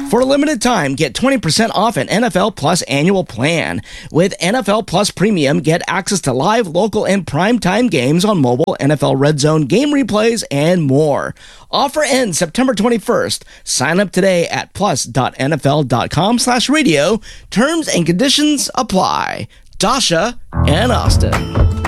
For a limited time, get 20% off an NFL Plus annual plan. With NFL Plus Premium, get access to live, local, and primetime games on mobile, NFL Red Zone game replays, and more. Offer ends September 21st. Sign up today at plus.nfl.com/radio. Terms and conditions apply. Dasha and Austin.